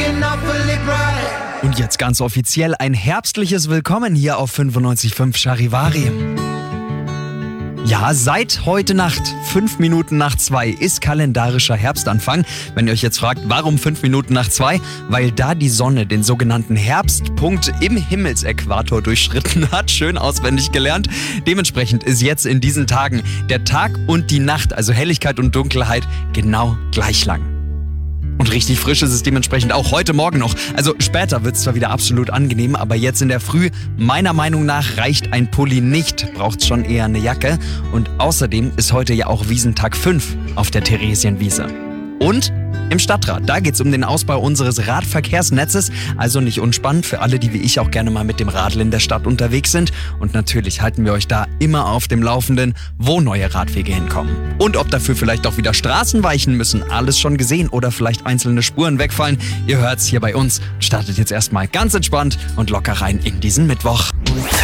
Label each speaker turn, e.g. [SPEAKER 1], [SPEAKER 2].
[SPEAKER 1] Und jetzt ganz offiziell ein herbstliches Willkommen hier auf 95.5 Charivari. Ja, seit heute Nacht, 5 Minuten nach 2, ist kalendarischer Herbstanfang. Wenn ihr euch jetzt fragt, warum 5 Minuten nach 2? Weil da die Sonne den sogenannten Herbstpunkt im Himmelsäquator durchschritten hat. Schön auswendig gelernt. Dementsprechend ist jetzt in diesen Tagen der Tag und die Nacht, also Helligkeit und Dunkelheit, genau gleich lang. Und richtig frisch ist es dementsprechend auch heute Morgen noch. Also später wird es zwar wieder absolut angenehm, aber jetzt in der Früh, meiner Meinung nach, reicht ein Pulli nicht. Braucht's schon eher eine Jacke. Und außerdem ist heute ja auch Wiesentag 5 auf der Theresienwiese. Und im Stadtrat, da geht's um den Ausbau unseres Radverkehrsnetzes. Also nicht unspannend für alle, die wie ich auch gerne mal mit dem Radl in der Stadt unterwegs sind. Und natürlich halten wir euch da immer auf dem Laufenden, wo neue Radwege hinkommen. Und ob dafür vielleicht auch wieder Straßen weichen müssen, alles schon gesehen oder vielleicht einzelne Spuren wegfallen. Ihr hört's hier bei uns. Startet jetzt erstmal ganz entspannt und locker rein in diesen Mittwoch.